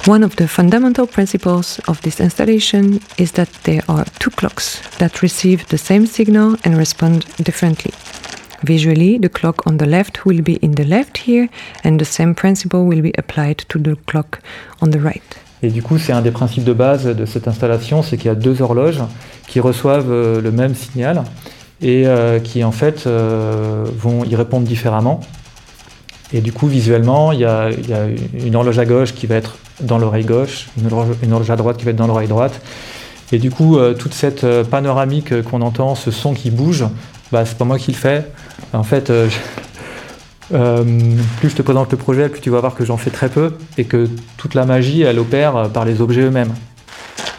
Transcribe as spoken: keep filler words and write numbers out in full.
One of the fundamental principles of this installation is that there are two clocks that receive the same signal and respond differently. Visually, the clock on the left will be in the left ear and the same principle will be applied to the clock on the right. Et du coup, c'est un des principes de base de cette installation, c'est qu'il y a deux horloges qui reçoivent euh, le même signal et euh, qui en fait euh, vont y répondre différemment. Et du coup, visuellement, il y a, il y a une horloge à gauche qui va être dans l'oreille gauche, une horloge, une horloge à droite qui va être dans l'oreille droite. Et du coup, euh, toute cette euh, panoramique euh, qu'on entend, ce son qui bouge, bah, c'est pas moi qui le fais. En fait, euh, je, euh, plus je te présente le projet, plus tu vas voir que j'en fais très peu et que toute la magie, elle opère par les objets eux-mêmes.